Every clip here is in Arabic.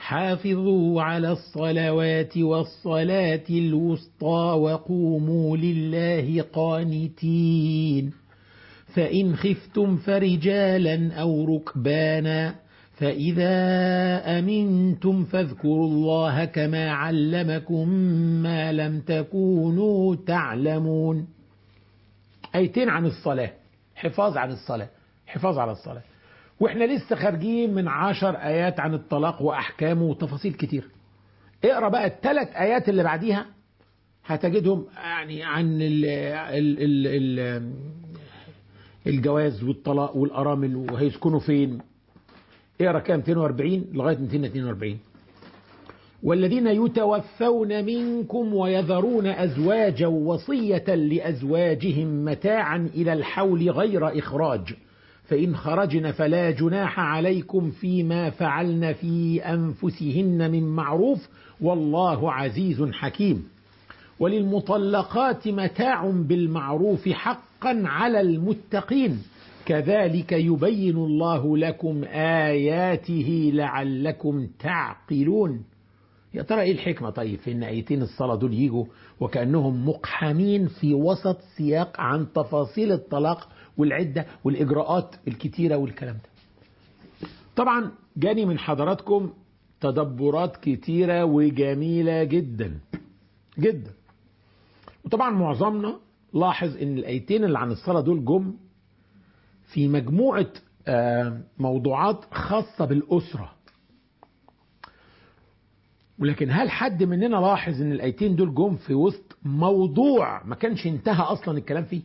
حافظوا على الصلوات والصلاة الوسطى وقوموا لله قانتين فإن خفتم فرجالا أو ركبانا فإذا أمنتم فاذكروا الله كما علمكم ما لم تكونوا تعلمون. آيتين عن الصلاة، حفاظ عن الصلاة، حفاظ على الصلاة. واحنا لسه خارجين من 10 آيات عن الطلاق وأحكامه وتفاصيل كتير. اقرأ بقى ال3 آيات اللي بعديها هتجدهم يعني عن الجواز والطلاق والأرامل وهيسكنوا فين. اقرأ كام 240 لغاية 242. والذين يتوفون منكم ويذرون أزواجا وصية لأزواجهم متاعا إلى الحول غير إخراج فإن خرجن فلا جناح عليكم فيما فعلن في أنفسهن من معروف والله عزيز حكيم. وللمطلقات متاع بالمعروف حقا على المتقين كذلك يبين الله لكم آياته لعلكم تعقلون. يا ترى ايه الحكمة طيب في ان آيتين الصلاة دول يجوا وكأنهم مقحمين في وسط سياق عن تفاصيل الطلاق والعدة والإجراءات الكتيرة والكلام ده؟ طبعا جاني من حضراتكم تدبرات كتيرة وجميلة جدا جدا، وطبعا معظمنا لاحظ ان الآيتين اللي عن الصلاة دول جم في مجموعة موضوعات خاصة بالأسرة. ولكن هل حد مننا لاحظ ان الآيتين دول جم في وسط موضوع ما كانش انتهى اصلا الكلام فيه؟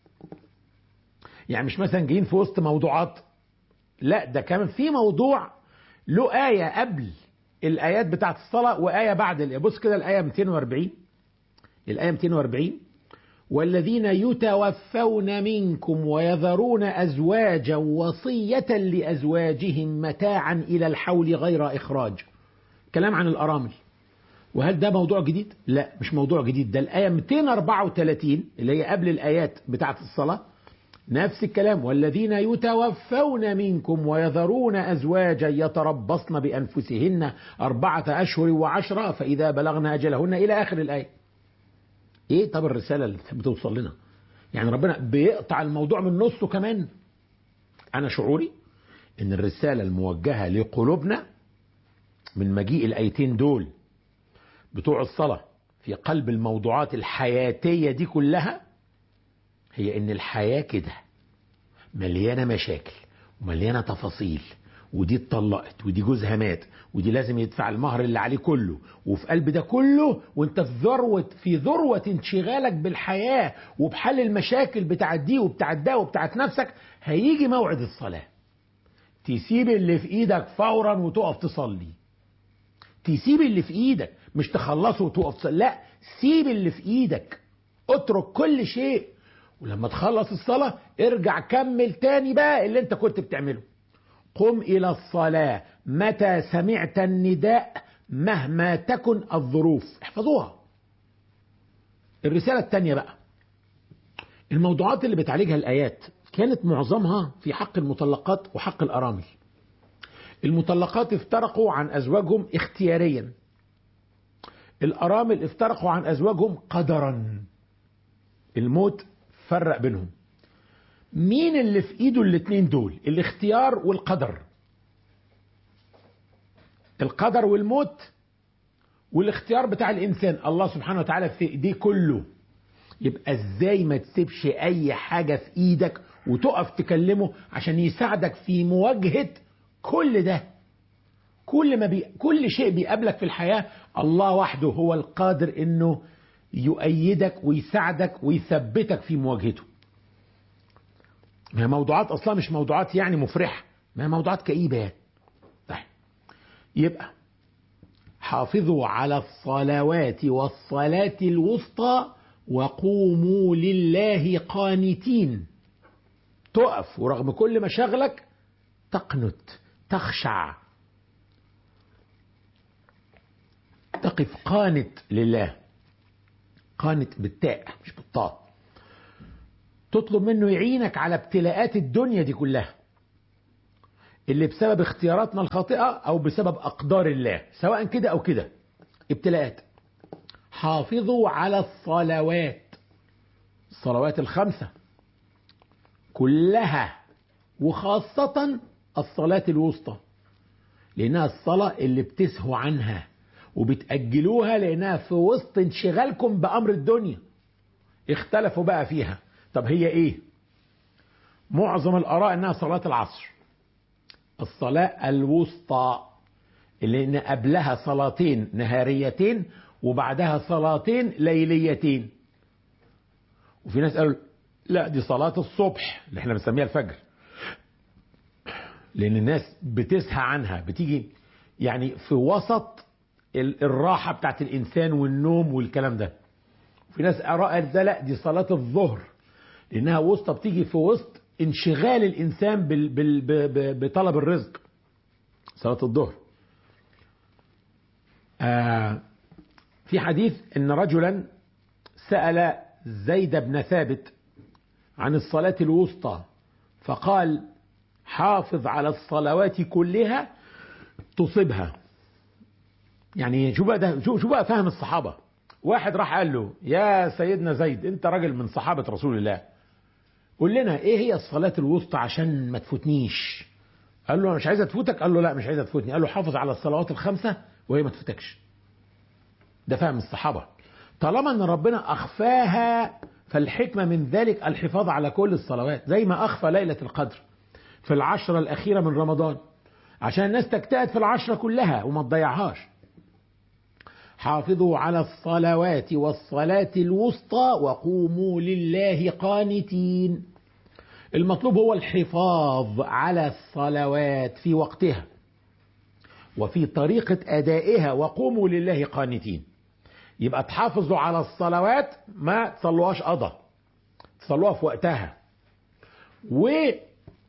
يعني مش مثلا جايين في وسط موضوعات، لا ده كمان في موضوع له آية قبل الآيات بتاعت الصلاة وآية بعد الآية. بص كده الآية 240، الآية 240 والذين يتوفون منكم ويذرون أزواجا وصية لأزواجهم متاعا إلى الحول غير إخراج. كلام عن الأرامل. وهل ده موضوع جديد؟ لا مش موضوع جديد، ده الآية 234 اللي هي قبل الآيات بتاعت الصلاة نفس الكلام. والذين يتوفون منكم ويذرون أزواجا يتربصن بأنفسهن 4 أشهر و10 فإذا بلغن أجلهن إلى آخر الآية. إيه طب الرسالة اللي بتوصل لنا؟ يعني ربنا بيقطع الموضوع من نصه كمان. أنا شعوري إن الرسالة الموجهة لقلوبنا من مجيء الآيتين دول بتوع الصلاة في قلب الموضوعات الحياتية دي كلها هي إن الحياة كده مليانة مشاكل ومليانة تفاصيل، ودي اتطلقت ودي جوزها مات ودي لازم يدفع المهر اللي عليه كله، وفي قلب ده كله وانت في ذروة انشغالك بالحياة وبحل المشاكل بتاعت دي وبتاعت ده وبتاعت نفسك، هيجي موعد الصلاة تسيب اللي في ايدك فورا وتقف تصلي. تسيب اللي في ايدك، مش تخلصه وتقف تصلي، لا سيب اللي في ايدك، اترك كل شيء، ولما تخلص الصلاة ارجع كمل تاني بقى اللي انت كنت بتعمله. قم إلى الصلاة متى سمعت النداء مهما تكن الظروف. احفظوها. الرسالة التانية بقى، الموضوعات اللي بتعالجها الآيات كانت معظمها في حق المطلقات وحق الأرامل. المطلقات افترقوا عن أزواجهم اختياريا، الأرامل افترقوا عن أزواجهم قدرا، الموت فرق بينهم. مين اللي في ايده الاتنين دول؟ الاختيار والقدر. القدر والموت والاختيار بتاع الانسان الله سبحانه وتعالى في ايديه كله. يبقى ازاي ما تسيبش اي حاجة في ايدك وتقف تكلمه عشان يساعدك في مواجهة كل ده. كل شيء بيقابلك في الحياة الله وحده هو القادر انه يؤيدك ويساعدك ويثبتك في مواجهته. ما هي موضوعات اصلا مش موضوعات يعني مفرحة، ما هي موضوعات كئيبة يعني. طيب يبقى حافظوا على الصلوات والصلاة الوسطى وقوموا لله قانتين. تقف ورغم كل مشاغلك تقنت، تخشع، تقف قانت لله. قانت بالتاء مش بالطاء. تطلب منه يعينك على ابتلاءات الدنيا دي كلها. اللي بسبب اختياراتنا الخاطئة أو بسبب أقدار الله، سواء كده أو كده، ابتلاءات. حافظوا على الصلوات الخمسة كلها، وخاصة الصلاة الوسطى، لأنها الصلاة اللي بتسهوا عنها وبتأجلوها لأنها في وسط انشغالكم بأمر الدنيا. اختلفوا بقى فيها. طب هي ايه؟ معظم الآراء انها صلاة العصر، الصلاة الوسطى، اللي إن قبلها صلاتين نهاريتين وبعدها صلاتين ليليتين. وفي ناس قالوا لا، دي صلاة الصبح اللي احنا بنسميها الفجر، لأن الناس بتسهى عنها، بتيجي يعني في وسط الراحة بتاعت الإنسان والنوم والكلام ده. في ناس قالت ده لا، دي صلاة الظهر لأنها وسطى، بتيجي في وسط انشغال الإنسان بطلب الرزق، صلاة الظهر. في حديث ان رجلا سأل زيد بن ثابت عن الصلاة الوسطى فقال حافظ على الصلوات كلها تصبها. يعني شو بقى شو بقى فهم الصحابة. واحد راح قال له يا سيدنا زيد، انت راجل من صحابة رسول الله، قول لنا ايه هي الصلاة الوسطى عشان ما تفوتنيش. قال له مش عايزة تفوتك؟ قال له لا مش عايزة تفوتني. قال له حافظ على الصلوات الخمسة وهي ما تفوتكش. ده فهم الصحابة. طالما ان ربنا اخفاها فالحكمة من ذلك الحفاظ على كل الصلوات، زي ما اخفى ليلة القدر في العشرة الاخيرة من رمضان عشان الناس تجتهد في العشرة كلها وما تضيعهاش. حافظوا على الصلوات والصلاة الوسطى وقوموا لله قانتين. المطلوب هو الحفاظ على الصلوات في وقتها وفي طريقة أدائها، وقوموا لله قانتين. يبقى تحافظوا على الصلوات، ما تصلوهاش قضاء، تصلوها في وقتها، وطريقة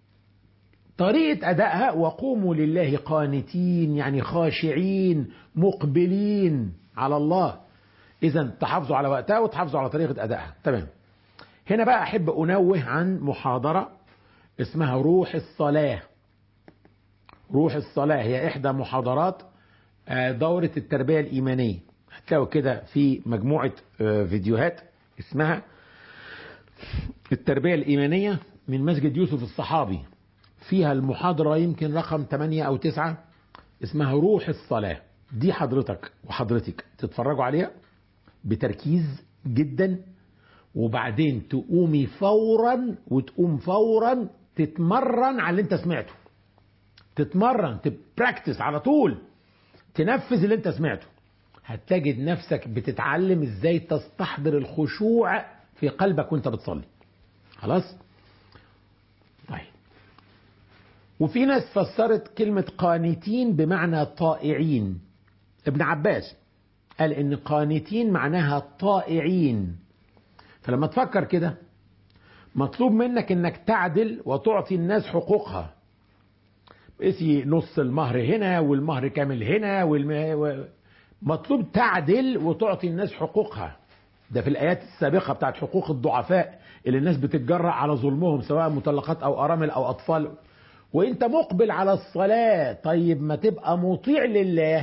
أدائها وقوموا لله قانتين، يعني خاشعين مقبلين على الله. إذا تحافظوا على وقتها وتحافظوا على طريقة أدائها. تمام. هنا بقى أحب أنوه عن محاضرة اسمها روح الصلاة. روح الصلاة هي إحدى محاضرات دورة التربية الإيمانية. هتلاقوا كده في مجموعة فيديوهات اسمها التربية الإيمانية من مسجد يوسف الصحابي، فيها المحاضرة يمكن رقم 8 أو 9 اسمها روح الصلاة. دي حضرتك وحضرتك تتفرجوا عليها بتركيز جدا، وبعدين تقومي فورا وتقوم فورا تتمرن على اللي انت سمعته، تتمرن تبراكتس على طول، تنفذ اللي انت سمعته. هتجد نفسك بتتعلم ازاي تستحضر الخشوع في قلبك وانت بتصلي. خلاص؟ طيب. وفي ناس فسرت كلمة قانتين بمعنى طائعين. ابن عباس قال ان قانتين معناها طائعين. فلما تفكر كده مطلوب منك انك تعدل وتعطي الناس حقوقها. اسي نص المهر هنا والمهر كامل هنا مطلوب تعدل وتعطي الناس حقوقها. ده في الآيات السابقة بتاعت حقوق الضعفاء اللي الناس بتتجرأ على ظلمهم، سواء مطلقات أو أرامل أو أطفال، وإنت مقبل على الصلاة. طيب ما تبقى مطيع لله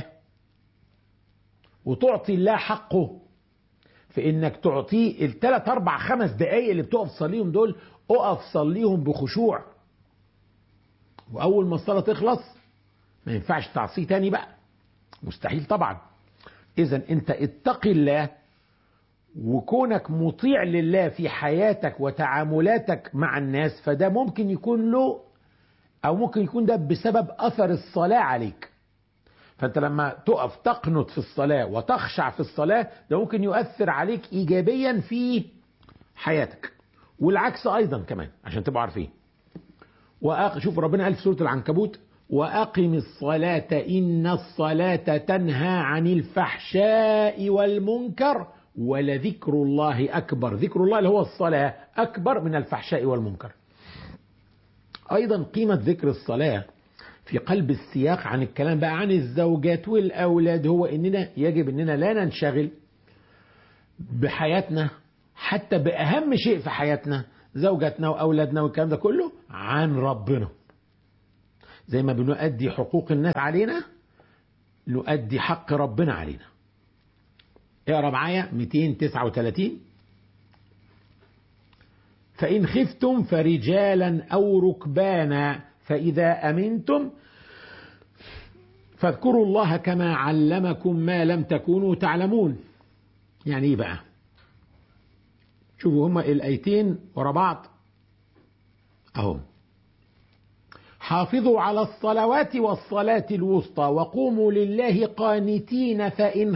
وتعطي الله حقه في إنك تعطيه 3 4 5 دقايق اللي بتقف تصليهم دول، اقف صليهم بخشوع. وأول ما الصلاة تخلص ما ينفعش تعصيه تاني بقى، مستحيل طبعا. إذا أنت اتقي الله، وكونك مطيع لله في حياتك وتعاملاتك مع الناس، فده ممكن يكون له أو ممكن يكون ده بسبب أثر الصلاة عليك. فأنت لما تقف تقنط في الصلاة وتخشع في الصلاة، ده ممكن يؤثر عليك إيجابيا في حياتك، والعكس أيضا كمان عشان تبقوا عارفين. شوف ربنا قال في سورة العنكبوت وأقم الصلاة إن الصلاة تنهى عن الفحشاء والمنكر ولذكر الله أكبر. ذكر الله اللي هو الصلاة أكبر من الفحشاء والمنكر. أيضا قيمة ذكر الصلاة في قلب السياق عن الكلام بقى عن الزوجات والأولاد هو إننا يجب إننا لا ننشغل بحياتنا، حتى بأهم شيء في حياتنا زوجتنا وأولادنا والكلام ده كله، عن ربنا. زي ما بنؤدي حقوق الناس علينا نؤدي حق ربنا علينا. اقرأ معايا 239. فإن خفتم فرجالا أو ركبانا فإذا أمنتم فاذكروا الله كما علمكم ما لم تكونوا تعلمون. يعني ايه بقى؟ شوفوا هما الآيتين ورا بعض اهو. حافظوا على الصلوات والصلاة الوسطى وقوموا لله قانتين فإن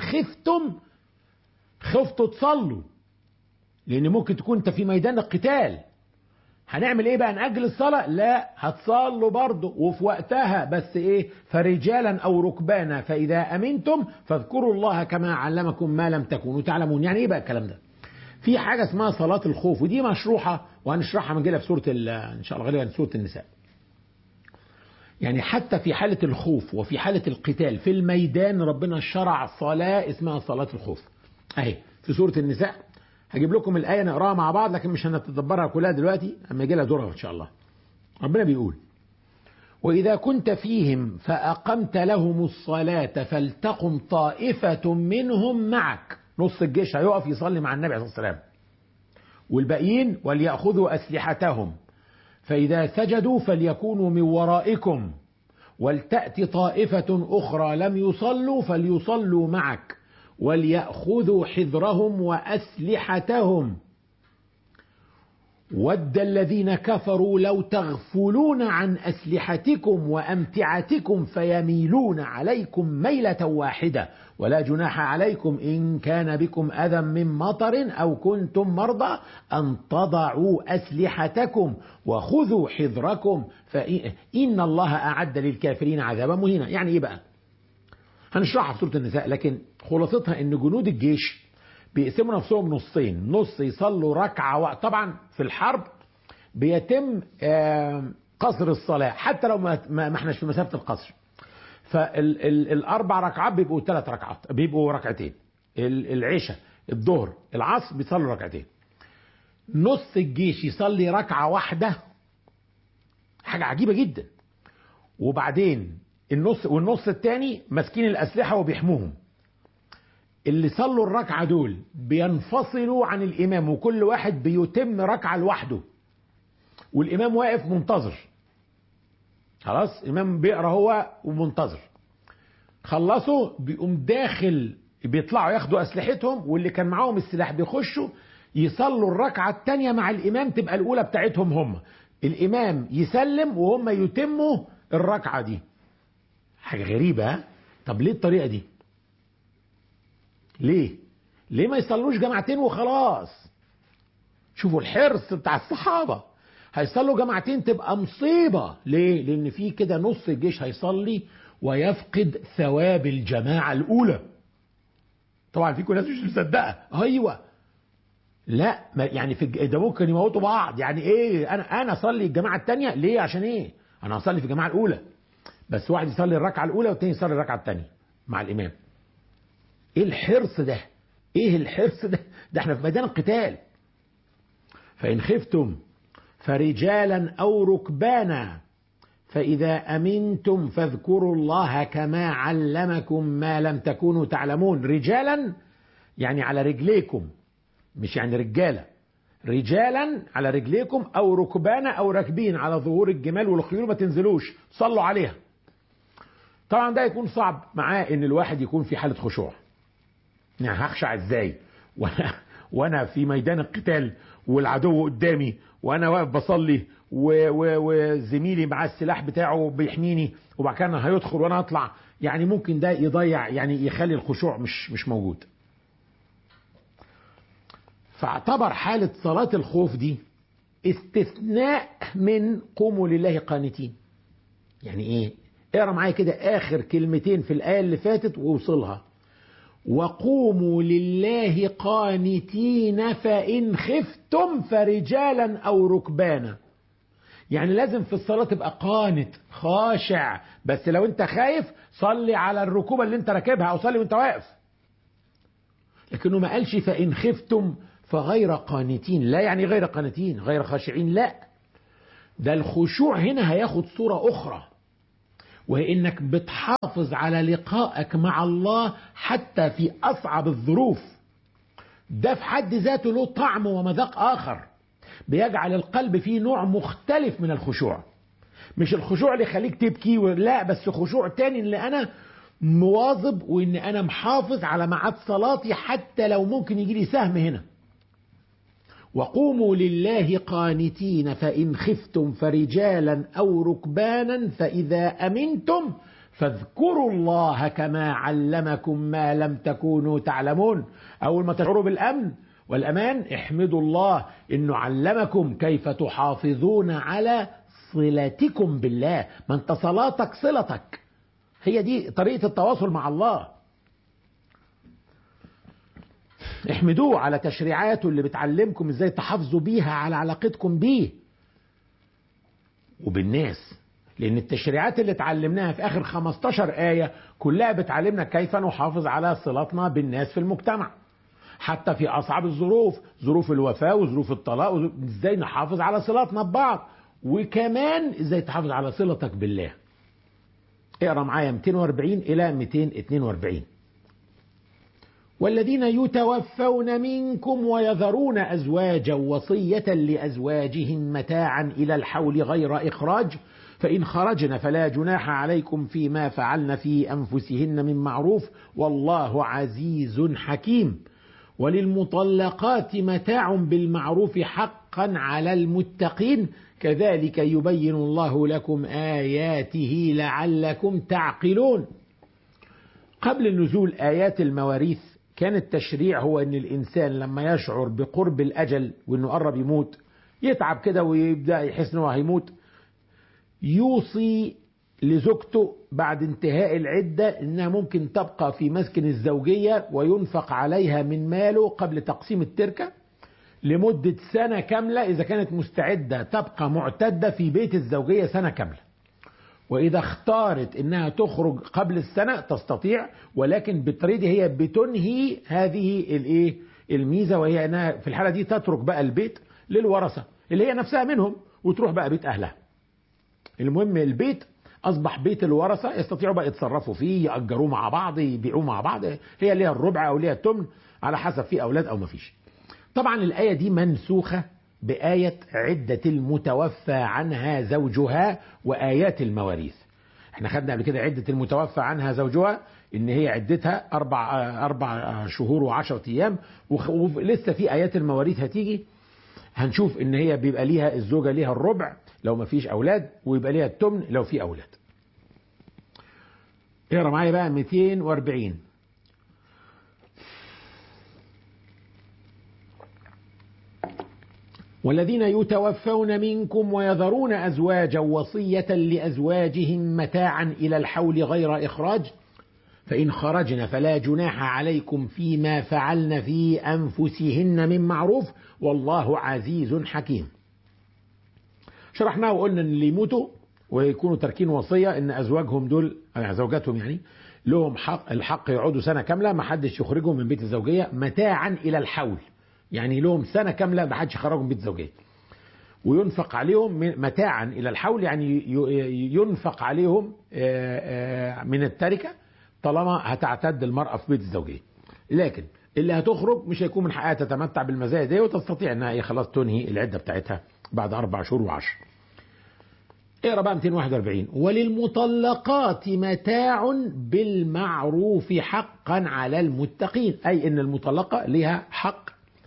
خفتوا تصلوا، لأن ممكن تكون أنت في ميدان القتال. هنعمل إيه بقى؟ نأجل الصلاة؟ لا، هتصلوا برضه وفي وقتها، بس إيه؟ فرجالا أو ركبانا فإذا أمنتم فاذكروا الله كما علمكم ما لم تكونوا تعلمون. يعني إيه بقى الكلام ده؟ في حاجة اسمها صلاة الخوف، ودي مشروحة وهنشرحها من جيلها في سورة إن شاء الله غالبا سورة النساء. يعني حتى في حالة الخوف وفي حالة القتال في الميدان ربنا شرع صلاة اسمها صلاة الخوف. اهي في سورة النساء، هجيب لكم الآية نقراها مع بعض لكن مش هنتدبرها كلها دلوقتي، اما يجي لها دورها ان شاء الله. ربنا بيقول: وإذا كنت فيهم فأقمت لهم الصلاة فلتقم طائفة منهم معك. نص الجيش هيقف يصلي مع النبي عليه الصلاة والسلام، والباقيين وليأخذوا أسلحتهم فإذا سجدوا فليكونوا من ورائكم ولتأتي طائفة أخرى لم يصلوا فليصلوا معك وليأخذوا حذرهم وأسلحتهم ود الذين كفروا لو تغفلون عن أسلحتكم وأمتعتكم فيميلون عليكم ميلة واحدة ولا جناح عليكم إن كان بكم أذى من مطر أو كنتم مرضى أن تضعوا أسلحتكم وخذوا حذركم فإن الله أعد للكافرين عذابا مهينا. يعني إيه بقى؟ هنشرحها في سورة النساء، لكن خلاصتها إن جنود الجيش بيقسموا نفسهم نصين، نص يصلوا ركعة طبعا في الحرب بيتم قصر الصلاة حتى لو ما احناش في مسافة القصر، فالأربع ركعات بيبقوا 3 ركعات، بيبقوا ركعتين. العشاء الظهر العصر بيصلوا ركعتين. نص الجيش يصلي ركعة واحدة، حاجة عجيبة جدا. وبعدين والنص التاني ماسكين الأسلحة وبيحموهم. اللي صلوا الركعة دول بينفصلوا عن الإمام وكل واحد بيتم ركعة لوحده والإمام واقف منتظر. خلاص الإمام بيقرأ هو ومنتظر، خلصوا بيقوم داخل، بيطلعوا ياخدوا أسلحتهم واللي كان معاهم السلاح بيخشوا يصلوا الركعة التانية مع الإمام، تبقى الأولى بتاعتهم هم. الإمام يسلم وهم يتموا الركعة دي. حاجة غريبة ها؟ طب ليه الطريقة دي؟ ليه ما يصلوش جماعتين وخلاص؟ شوفوا الحرص بتاع الصحابة، هيصلوا جماعتين تبقى مصيبة. ليه؟ لأن في كده نص الجيش هيصلي ويفقد ثواب الجماعة الأولى. طبعا في كل ناس مش مصدقة. أيوة لا يعني ده ممكن يموتوا بعض. يعني إيه أنا أصلي الجماعة التانية ليه؟ عشان إيه؟ أنا هصلي في الجماعة الأولى، بس واحد يصلي الركعة الأولى والتاني يصلي الركعة التانية مع الإمام. ايه الحرص ده؟ ايه الحرص ده؟ ده احنا في ميدان القتال. فإن خفتم فرجالا أو ركبانا فإذا أمنتم فاذكروا الله كما علمكم ما لم تكونوا تعلمون. رجالا يعني على رجليكم، مش يعني رجالة. رجالا على رجليكم أو ركبانا أو راكبين على ظهور الجمال والخيول، ما تنزلوش صلوا عليها. طبعا ده يكون صعب معاه ان الواحد يكون في حالة خشوع. يعني هخشع ازاي وانا في ميدان القتال والعدو قدامي وانا واقف بصلي وزميلي معاه السلاح بتاعه بيحميني وبعد كده هيدخل وانا اطلع؟ يعني ممكن ده يضيع، يعني يخلي الخشوع مش موجود. فاعتبر حالة صلاة الخوف دي استثناء من قوموا لله قانتين. يعني ايه؟ اقرا معايا كده اخر كلمتين في الآية اللي فاتت ووصلها: وقوموا لله قانتين فإن خفتم فرجالا أو ركبانا. يعني لازم في الصلاة تبقى قانت خاشع، بس لو انت خايف صلي على الركوبة اللي انت راكبها او صلي وانت واقف. لكنه ما قالش فإن خفتم فغير قانتين، لا يعني غير قانتين غير خاشعين، لا، ده الخشوع هنا هياخد صورة أخرى. وهي إنك بتحافظ على لقائك مع الله حتى في أصعب الظروف. ده في حد ذاته له طعم ومذاق آخر، بيجعل القلب فيه نوع مختلف من الخشوع. مش الخشوع اللي يخليك تبكي، لا، بس خشوع تاني اللي أنا مواظب وإن أنا محافظ على ميعاد صلاتي حتى لو ممكن يجي لي سهم هنا. وقوموا لله قانتين فإن خفتم فرجالا أو ركبانا فإذا أمنتم فاذكروا الله كما علمكم ما لم تكونوا تعلمون. أول ما تشعروا بالأمن والأمان احمدوا الله إنه علمكم كيف تحافظون على صلتكم بالله. ما انت صلاتك صلتك، هي دي طريقة التواصل مع الله. احمدوه على تشريعاته اللي بتعلمكم ازاي تحافظوا بيها على علاقتكم بيه وبالناس، لان التشريعات اللي اتعلمناها في اخر 15 آية كلها بتعلمنا كيف نحافظ على صلاتنا بالناس في المجتمع، حتى في اصعب الظروف، ظروف الوفاة وظروف الطلاق، ازاي نحافظ على صلاتنا ببعض، وكمان ازاي تحافظ على صلتك بالله. اقرا معايا 240 الى 242. والذين يتوفون منكم ويذرون أزواجا وصية لأزواجهم متاعا إلى الحول غير إخراج فإن خرجن فلا جناح عليكم فيما فعلن في أنفسهن من معروف والله عزيز حكيم. وللمطلقات متاع بالمعروف حقا على المتقين كذلك يبين الله لكم آياته لعلكم تعقلون. قبل نزول آيات المواريث كان التشريع هو ان الانسان لما يشعر بقرب الاجل وانه قرب يموت، يتعب كده ويبدأ يحس انه هيموت، يوصي لزوجته بعد انتهاء العدة انها ممكن تبقى في مسكن الزوجية وينفق عليها من ماله قبل تقسيم التركة لمدة سنة كاملة اذا كانت مستعدة تبقى معتدة في بيت الزوجية سنة كاملة. وإذا اختارت إنها تخرج قبل السنة تستطيع، ولكن بالطريقة هي بتنهي هذه الميزة، وهي أنها في الحالة دي تترك بقى البيت للورثة اللي هي نفسها منهم وتروح بقى بيت أهلها. المهم البيت أصبح بيت الورثة، يستطيعوا بقى يتصرفوا فيه، يأجروه مع بعض، يبيعوه مع بعض، هي ليها الربع أو ليها التمن على حسب في أولاد أو ما فيش. طبعا الآية دي منسوخة بآية عدة المتوفى عنها زوجها وآيات المواريث. احنا خدنا قبل كده عدة المتوفى عنها زوجها ان هي عدتها 4 شهور و10 ايام، ولسه في آيات المواريث هتيجي هنشوف ان هي بيبقى ليها الزوجة ليها الربع لو ما فيش اولاد، ويبقى ليها التمن لو في اولاد. اقرا معايا بقى 240. والذين يتوفون منكم ويذرون أزواجا وصية لأزواجهم متاعا إلى الحول غير إخراج فإن خرجن فلا جناح عليكم فيما فعلن في أنفسهن من معروف والله عزيز حكيم. شرحناه وقلنا أن اللي يموتوا ويكونوا تركين وصية أن أزواجهم دول زوجاتهم يعني لهم الحق يقعدوا سنة كاملة ما حدش يخرجهم من بيت الزوجية متاعا إلى الحول، يعني لهم سنة كاملة ما حدش يخرجهم من بيت الزوجية، وينفق عليهم متاعا إلى الحول يعني ينفق عليهم من التركة طالما هتعتد المرأة في بيت الزوجية. لكن اللي هتخرج مش هيكون من حقها تتمتع بالمزايا دي وتستطيع انها خلاص تنهي العدة بتاعتها بعد 4 شهور و10. اقرا بقى 241. وللمطلقات متاع بالمعروف حقا على المتقين، أي ان المطلقة لها حق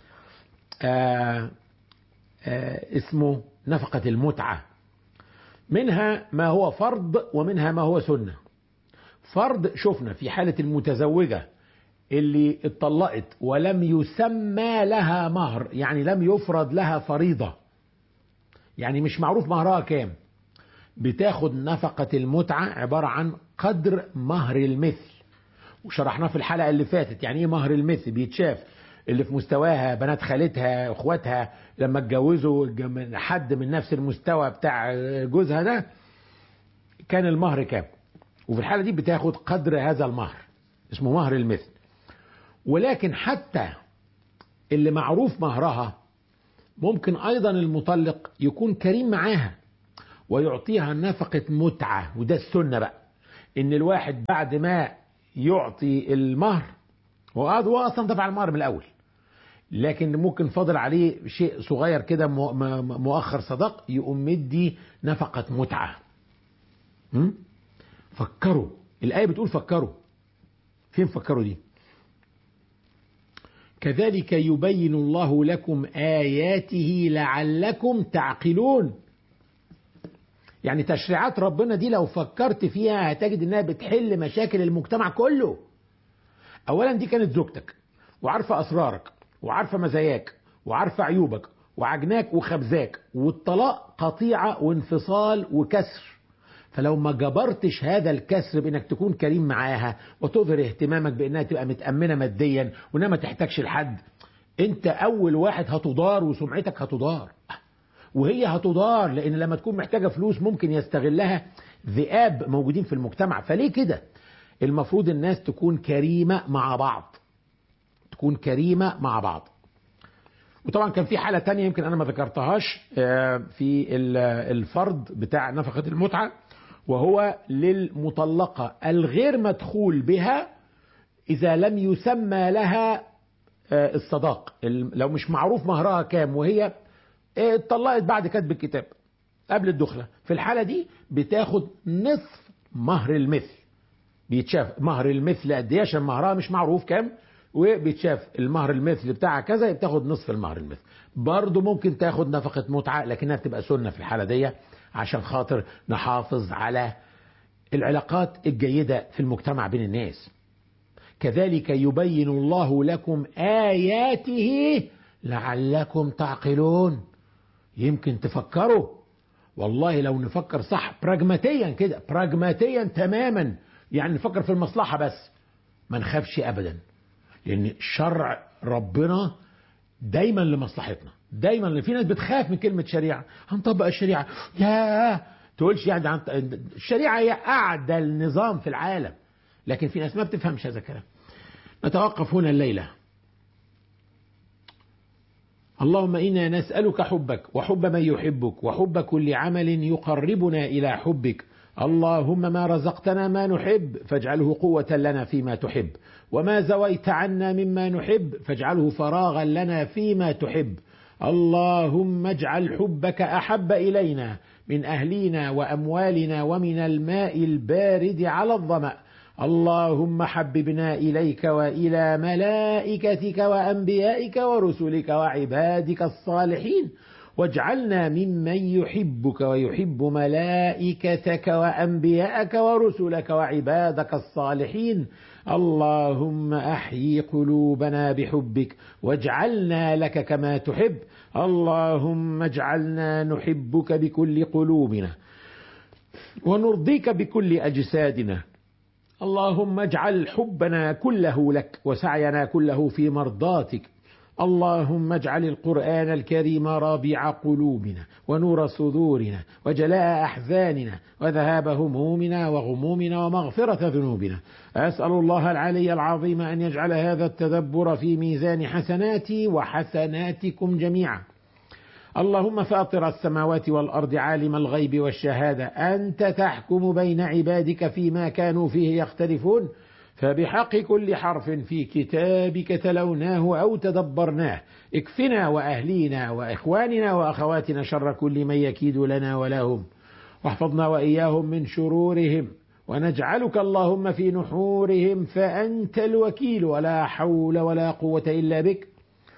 اسمه نفقة المتعة، منها ما هو فرض ومنها ما هو سنة. فرض شفنا في حالة المتزوجة اللي اتطلقت ولم يسمى لها مهر، يعني لم يفرض لها فريضة، يعني مش معروف مهرها كام، بتاخد نفقة المتعة عبارة عن قدر مهر المثل، وشرحناه في الحلقة اللي فاتت. يعني ايه مهر المثل؟ بيتشاف اللي في مستواها بنات خالتها اخواتها لما اتجوزوا حد من نفس المستوى بتاع جوزها ده كان المهر كام، وفي الحالة دي بتاخد قدر هذا المهر اسمه مهر المثل. ولكن حتى اللي معروف مهرها ممكن ايضا المطلق يكون كريم معاها ويعطيها نفقة متعة، وده السنة بقى، ان الواحد بعد ما يعطي المهر، هو اصلا دفع المهر من الاول، لكن ممكن فاضل عليه شيء صغير كده مؤخر صداق، يقوم مدي نفقة متعة. فكروا، الآية بتقول فكروا، فين فكروا دي؟ كذلك يبين الله لكم آياته لعلكم تعقلون. يعني تشريعات ربنا دي لو فكرت فيها هتجد انها بتحل مشاكل المجتمع كله. اولا دي كانت زوجتك وعارفة اسرارك وعارفة مزاياك وعارفة عيوبك وعجناك وخبزاك، والطلاق قطيعة وانفصال وكسر. فلو ما جبرتش هذا الكسر بانك تكون كريم معاها وتظهر اهتمامك بانها تبقى متأمنة ماديا وانها ما تحتاجش لحد، انت اول واحد هتضار وسمعتك هتضار، وهي هتضار، لان لما تكون محتاجة فلوس ممكن يستغلها ذئاب موجودين في المجتمع. فليه كده؟ المفروض الناس تكون كريمة مع بعض، تكون كريمة مع بعض. وطبعا كان في حالة تانية يمكن انا ما ذكرتهاش في الفرض بتاع نفقة المتعة، وهو للمطلقة الغير مدخول بها إذا لم يسمى لها الصداق، لو مش معروف مهرها كام وهي اتطلقت بعد كتب الكتاب قبل الدخلة، في الحالة دي بتاخد نصف مهر المثل. بيتشاف مهر المثل قد ايه عشان مهرها مش معروف كام، وبيتشاف المهر المثل بتاعها كذا، بتاخد نصف المهر المثل. برضو ممكن تاخد نفقة متعة، لكنها بتبقى سنة في الحالة دي عشان خاطر نحافظ على العلاقات الجيدة في المجتمع بين الناس. كذلك يبين الله لكم آياته لعلكم تعقلون. يمكن تفكروا، والله لو نفكر صح براجماتيا كده، براجماتيا تماما، يعني نفكر في المصلحة بس، ما نخافش أبدا، لأن شرع ربنا دايما لمصلحتنا دايما. لأن في ناس بتخاف من كلمة شريعة، هنطبق الشريعة، يا تقولش يعني الشريعة هي أعدل نظام في العالم، لكن في ناس ما بتفهمش هذا الكلام. نتوقف هنا الليلة. اللهم إنا نسألك حبك وحب من يحبك وحب كل عمل يقربنا إلى حبك. اللهم ما رزقتنا ما نحب فاجعله قوة لنا فيما تحب، وما زويت عنا مما نحب فاجعله فراغا لنا فيما تحب. اللهم اجعل حبك أحب إلينا من أهلنا وأموالنا ومن الماء البارد على الظمأ. اللهم حببنا إليك وإلى ملائكتك وأنبيائك ورسلك وعبادك الصالحين، واجعلنا ممن يحبك ويحب ملائكتك وأنبيائك ورسلك وعبادك الصالحين. اللهم أحيي قلوبنا بحبك واجعلنا لك كما تحب. اللهم اجعلنا نحبك بكل قلوبنا ونرضيك بكل أجسادنا. اللهم اجعل حبنا كله لك وسعينا كله في مرضاتك. اللهم اجعل القرآن الكريم ربيع قلوبنا ونور صدورنا وجلاء أحزاننا وذهاب همومنا وغمومنا ومغفرة ذنوبنا. أسأل الله العلي العظيم أن يجعل هذا التدبر في ميزان حسناتي وحسناتكم جميعا. اللهم فاطر السماوات والأرض عالم الغيب والشهادة، أنت تحكم بين عبادك فيما كانوا فيه يختلفون، فبحق كل حرف في كتابك تلوناه أو تدبرناه اكفنا وأهلينا وإخواننا وأخواتنا شر كل من يكيد لنا ولهم، واحفظنا وإياهم من شرورهم، ونجعلك اللهم في نحورهم فأنت الوكيل ولا حول ولا قوة إلا بك.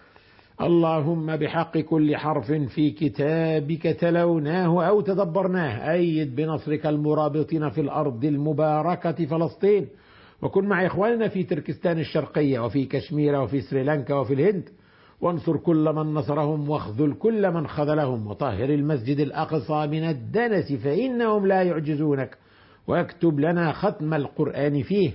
اللهم بحق كل حرف في كتابك تلوناه أو تدبرناه أيد بنصرك المرابطين في الأرض المباركة فلسطين، وكن مع إخواننا في تركستان الشرقية وفي كشمير وفي سريلانكا وفي الهند، وانصر كل من نصرهم واخذل كل من خذلهم، وطهر المسجد الأقصى من الدنس فإنهم لا يعجزونك، واكتب لنا ختم القرآن فيه.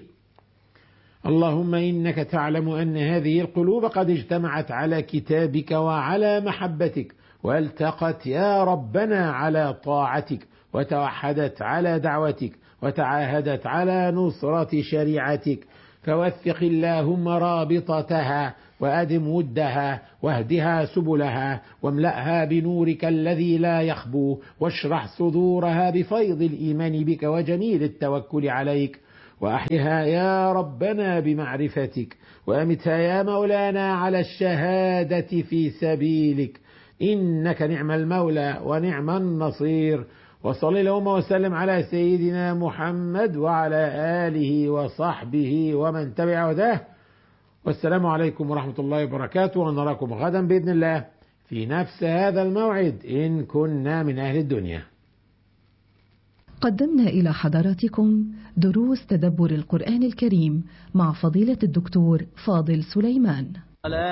اللهم إنك تعلم أن هذه القلوب قد اجتمعت على كتابك وعلى محبتك، والتقت يا ربنا على طاعتك، وتوحدت على دعوتك، وتعاهدت على نصرة شريعتك، فوثق اللهم رابطتها وأدم ودها واهدها سبلها واملأها بنورك الذي لا يخبو واشرح صدورها بفيض الإيمان بك وجميل التوكل عليك وأحيها يا ربنا بمعرفتك وأمتها يا مولانا على الشهادة في سبيلك إنك نعم المولى ونعم النصير. وصل اللهم وسلم على سيدنا محمد وعلى آله وصحبه ومن تبع هداه. والسلام عليكم ورحمة الله وبركاته، ونراكم غدا بإذن الله في نفس هذا الموعد إن كنا من أهل الدنيا. قدمنا إلى حضراتكم دروس تدبر القرآن الكريم مع فضيلة الدكتور فاضل سليمان.